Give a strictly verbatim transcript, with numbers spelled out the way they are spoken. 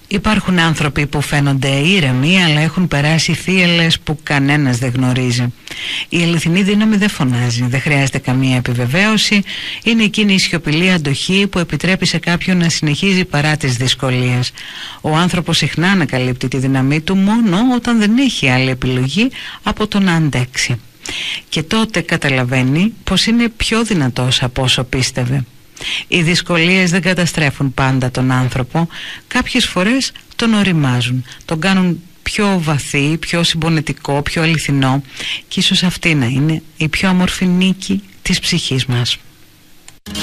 Υπάρχουν άνθρωποι που φαίνονται ήρεμοι, αλλά έχουν περάσει θύελλες που κανένας δεν γνωρίζει. Η αληθινή δύναμη δεν φωνάζει, δεν χρειάζεται καμία επιβεβαίωση. Είναι εκείνη η σιωπηλή αντοχή που επιτρέπει σε κάποιον να συνεχίζει παρά τις δυσκολίες. Ο άνθρωπος συχνά ανακαλύπτει τη δύναμή του μόνο όταν δεν έχει άλλη επιλογή από το να αντέξει. Και τότε καταλαβαίνει πως είναι πιο δυνατός από όσο πίστευε. Οι δυσκολίες δεν καταστρέφουν πάντα τον άνθρωπο, κάποιες φορές τον ωριμάζουν, τον κάνουν πιο βαθύ, πιο συμπονετικό, πιο αληθινό, και ίσως αυτή να είναι η πιο όμορφη νίκη της ψυχής μας.